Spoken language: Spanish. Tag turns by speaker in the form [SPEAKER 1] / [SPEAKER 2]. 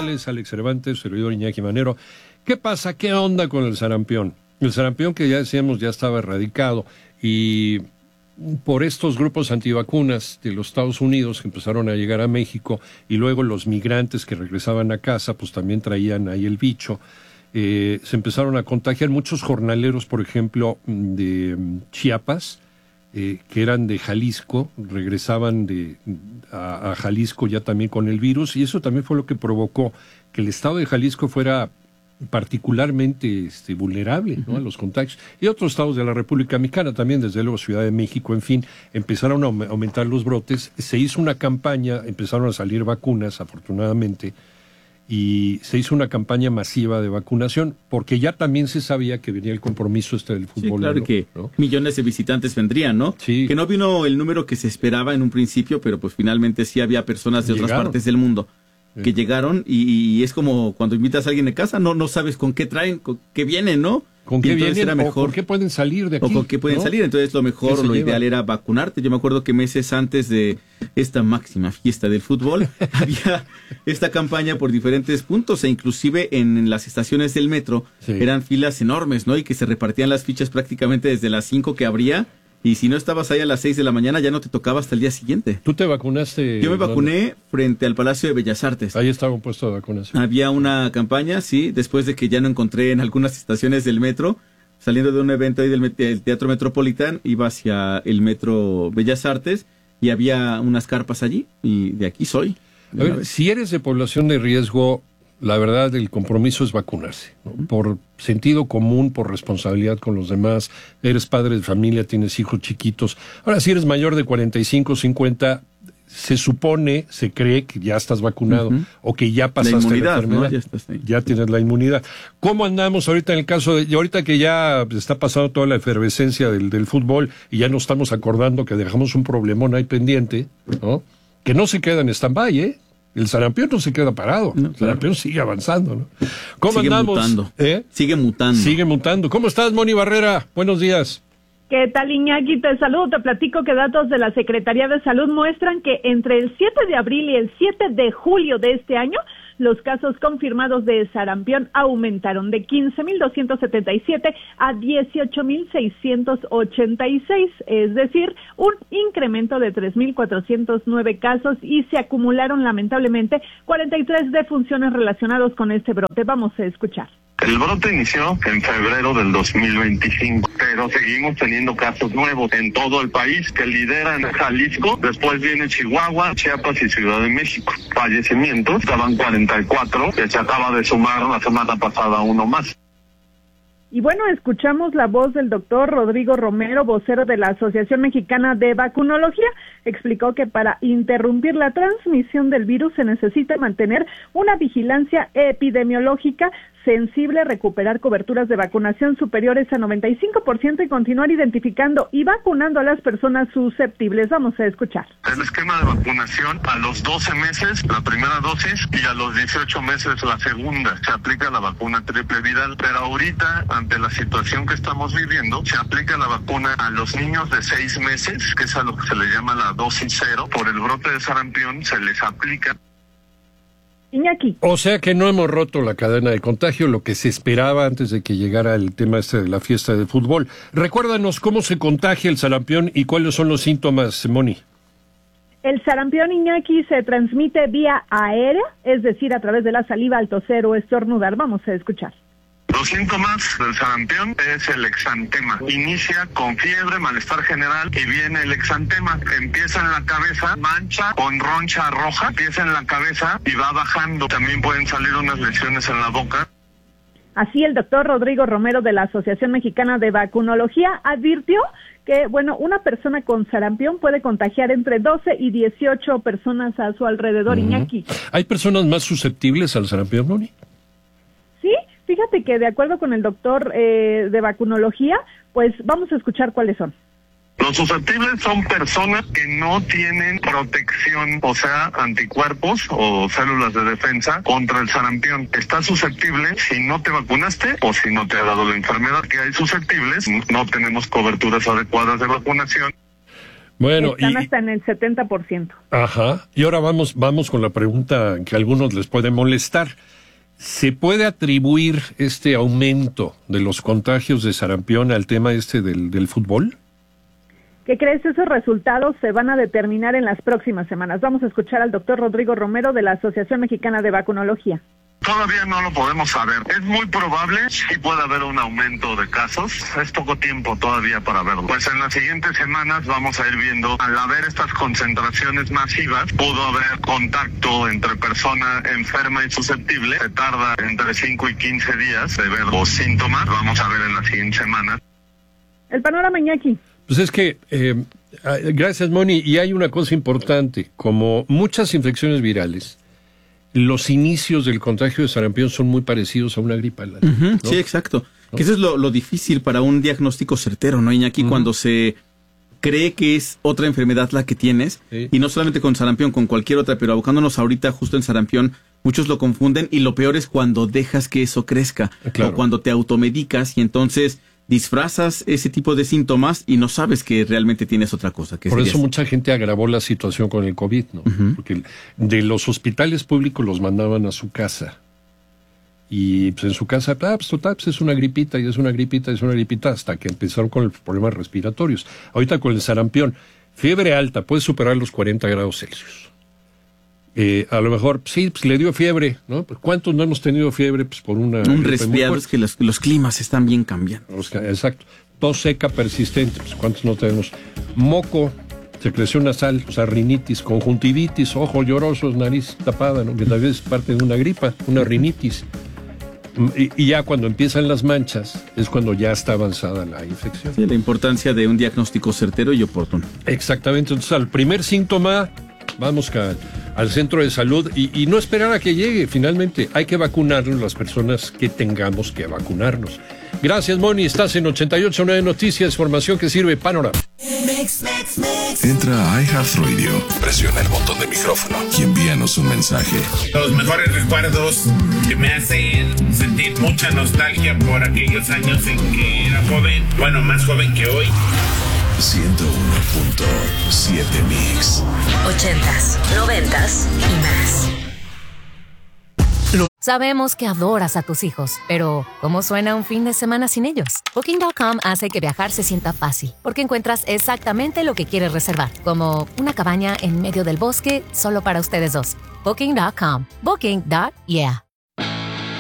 [SPEAKER 1] González, Alex Cervantes, servidor Iñaki Manero. ¿Qué pasa? ¿Qué onda con el sarampión? El sarampión, que ya decíamos ya estaba erradicado, y por estos grupos antivacunas de los Estados Unidos que empezaron a llegar a México, y luego los migrantes que regresaban a casa pues también traían ahí el bicho. Se empezaron a contagiar muchos jornaleros, por ejemplo, de Chiapas, que eran de Jalisco, regresaban a Jalisco ya también con el virus, y eso también fue lo que provocó que el estado de Jalisco fuera particularmente vulnerable, ¿no?, a los contagios. Y otros estados de la República Mexicana también, desde luego Ciudad de México, en fin, empezaron a aumentar los brotes. Se hizo una campaña, empezaron a salir vacunas, afortunadamente, y se hizo una campaña masiva de vacunación, porque ya también se sabía que venía el compromiso del fútbol.
[SPEAKER 2] Sí, claro, que ¿no?, millones de visitantes vendrían, ¿no?
[SPEAKER 1] Sí.
[SPEAKER 2] Que no vino el número que se esperaba en un principio, pero pues finalmente sí había personas de otras partes del mundo que llegaron, y es como cuando invitas a alguien a casa, no sabes con qué traen, con qué vienen, ¿no?
[SPEAKER 1] ¿Con qué vienen?
[SPEAKER 2] Era mejor,
[SPEAKER 1] o con qué pueden salir de aquí.
[SPEAKER 2] O con qué pueden salir. Entonces lo mejor, lo ideal era vacunarte. Yo me acuerdo que meses antes de esta máxima fiesta del fútbol había esta campaña por diferentes puntos, e inclusive en las estaciones del metro eran filas enormes, ¿no? Y que se repartían las fichas prácticamente desde las 5 que abría, y si no estabas ahí a las 6 de la mañana ya no te tocaba hasta el día siguiente.
[SPEAKER 1] ¿Tú te vacunaste?
[SPEAKER 2] Yo me vacuné frente al Palacio de Bellas Artes.
[SPEAKER 1] Ahí estaba un puesto de vacunación.
[SPEAKER 2] Había una campaña, sí, después de que ya no encontré en algunas estaciones del metro. Saliendo de un evento ahí del Teatro Metropolitán, iba hacia el Metro Bellas Artes y había unas carpas allí, y de aquí soy.
[SPEAKER 1] A ver, si eres de población de riesgo, la verdad, el compromiso es vacunarse, ¿no? Por sentido común, por responsabilidad con los demás. Eres padre de familia, tienes hijos chiquitos. Ahora, si eres mayor de 45, 50, se supone, se cree que ya estás vacunado, o que ya pasaste la enfermedad, ¿no?
[SPEAKER 2] Ya estás ahí.
[SPEAKER 1] Ya tienes la inmunidad. ¿Cómo andamos ahorita en el caso de, ahorita que ya está pasando toda la efervescencia del fútbol, y ya nos estamos acordando que dejamos un problemón ahí pendiente, ¿no? Que no se queda en stand-by, ¿eh? El sarampión no se queda parado, no, el sarampión sigue avanzando, ¿no? ¿Cómo
[SPEAKER 2] sigue
[SPEAKER 1] andamos?
[SPEAKER 2] Mutando. Sigue mutando.
[SPEAKER 1] ¿Cómo estás, Moni Barrera? Buenos días.
[SPEAKER 3] ¿Qué tal, Iñaki? Te saludo, te platico que datos de la Secretaría de Salud muestran que entre el 7 de abril y el 7 de julio de este año, los casos confirmados de sarampión aumentaron de 15,277 a 18,686, es decir, un incremento de 3,409 casos, y se acumularon lamentablemente 43 defunciones relacionadas con este brote. Vamos a escuchar.
[SPEAKER 4] El brote inició en febrero del 2025, pero seguimos teniendo casos nuevos en todo el país, que lideran Jalisco, después viene Chihuahua, Chiapas y Ciudad de México. Fallecimientos, estaban 44, que se acaba de sumar la semana pasada uno más.
[SPEAKER 3] Y bueno, escuchamos la voz del doctor Rodrigo Romero, vocero de la Asociación Mexicana de Vacunología. Explicó que para interrumpir la transmisión del virus se necesita mantener una vigilancia epidemiológica sensible, recuperar coberturas de vacunación superiores a 95% y continuar identificando y vacunando a las personas susceptibles. Vamos a escuchar.
[SPEAKER 4] El esquema de vacunación a los 12 meses, la primera dosis, y a los 18 meses la segunda. Se aplica la vacuna triple viral, pero ahorita, ante la situación que estamos viviendo, se aplica la vacuna a los niños de 6 meses, que es a lo que se le llama la dosis cero. Por el brote de sarampión se les aplica.
[SPEAKER 3] Iñaki.
[SPEAKER 1] O sea que no hemos roto la cadena de contagio, lo que se esperaba antes de que llegara el tema de la fiesta de fútbol. Recuérdanos cómo se contagia el sarampión y cuáles son los síntomas, Moni.
[SPEAKER 3] El sarampión, Iñaki, se transmite vía aérea, es decir, a través de la saliva al toser o estornudar. Vamos a escuchar.
[SPEAKER 4] Los síntomas del sarampión es el exantema. Inicia con fiebre, malestar general, y viene el exantema. Empieza en la cabeza, mancha con roncha roja, empieza en la cabeza y va bajando. También pueden salir unas lesiones en la boca.
[SPEAKER 3] Así, el doctor Rodrigo Romero de la Asociación Mexicana de Vacunología advirtió que, bueno, una persona con sarampión puede contagiar entre 12 y 18 personas a su alrededor, Iñaki.
[SPEAKER 1] ¿Hay personas más susceptibles al sarampión, Moni?
[SPEAKER 3] Sí, fíjate que de acuerdo con el doctor de vacunología, pues vamos a escuchar cuáles son.
[SPEAKER 4] Los susceptibles son personas que no tienen protección, o sea, anticuerpos o células de defensa contra el sarampión. Estás susceptible si no te vacunaste o si no te ha dado la enfermedad. Que hay susceptibles, no tenemos coberturas adecuadas de vacunación.
[SPEAKER 1] Bueno,
[SPEAKER 3] están hasta en el 70%.
[SPEAKER 1] Ajá. Y ahora vamos con la pregunta que a algunos les puede molestar. ¿Se puede atribuir este aumento de los contagios de sarampión al tema del fútbol?
[SPEAKER 3] ¿Qué crees? Esos resultados se van a determinar en las próximas semanas. Vamos a escuchar al doctor Rodrigo Romero de la Asociación Mexicana de Vacunología.
[SPEAKER 4] Todavía no lo podemos saber. Es muy probable que pueda haber un aumento de casos. Es poco tiempo todavía para verlo. Pues en las siguientes semanas vamos a ir viendo. Al haber estas concentraciones masivas, pudo haber contacto entre persona enferma y susceptible. Se tarda entre 5 y 15 días de ver los síntomas. Vamos a ver en las siguientes semanas.
[SPEAKER 3] El panorama, Iñaki.
[SPEAKER 1] Pues es que, gracias, Moni, y hay una cosa importante. Como muchas infecciones virales, los inicios del contagio de sarampión son muy parecidos a una gripa. ¿No?
[SPEAKER 2] Sí, exacto. ¿No? Que eso es lo difícil para un diagnóstico certero, ¿no, Iñaki? Cuando se cree que es otra enfermedad la que tienes, y no solamente con sarampión, con cualquier otra, pero abocándonos ahorita justo en sarampión, muchos lo confunden, y lo peor es cuando dejas que eso crezca, o cuando te automedicas, y entonces disfrazas ese tipo de síntomas y no sabes que realmente tienes otra cosa.
[SPEAKER 1] Por eso mucha gente agravó la situación con el COVID, ¿no? Porque de los hospitales públicos los mandaban a su casa. Y pues en su casa, pues total, pues es una gripita, y es una gripita, y es una gripita, hasta que empezaron con los problemas respiratorios. Ahorita con el sarampión, fiebre alta, puede superar los 40 grados Celsius. A lo mejor, sí, pues le dio fiebre, ¿no? ¿Cuántos no hemos tenido fiebre? Pues por un
[SPEAKER 2] resfriado, es que los climas están bien cambiando.
[SPEAKER 1] Exacto. Tos seca persistente, pues ¿cuántos no tenemos? Moco, secreción nasal, o sea, rinitis, conjuntivitis, ojos llorosos, nariz tapada, ¿no? Que tal vez es parte de una gripa, una rinitis. Y ya cuando empiezan las manchas es cuando ya está avanzada la infección.
[SPEAKER 2] Sí, la importancia de un diagnóstico certero y oportuno.
[SPEAKER 1] Exactamente. Entonces, al primer síntoma, vamos al centro de salud y no esperar a que llegue. Finalmente, hay que vacunarnos las personas que tengamos que vacunarnos. Gracias, Moni. Estás en 88.9 Noticias, información que sirve. Panorama.
[SPEAKER 5] Entra a iHeartRadio, presiona el botón de micrófono y envíanos un mensaje.
[SPEAKER 6] Los mejores recuerdos que me hacen sentir mucha nostalgia por aquellos años en que era joven, bueno, más joven que hoy.
[SPEAKER 5] 101.7 Mix.
[SPEAKER 7] 80s, 90s y más. Sabemos que adoras a tus hijos, pero ¿cómo suena un fin de semana sin ellos? Booking.com hace que viajar se sienta fácil, porque encuentras exactamente lo que quieres reservar, como una cabaña en medio del bosque solo para ustedes dos. Booking.com. Booking.yeah.